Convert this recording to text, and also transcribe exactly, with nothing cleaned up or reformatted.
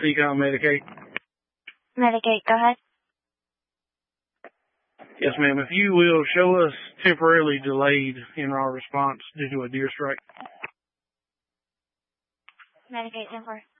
Seacom Medicaid. Medicaid, go ahead. Yes, ma'am. If you will show us temporarily delayed in our response due to a deer strike. Medicaid, ten four.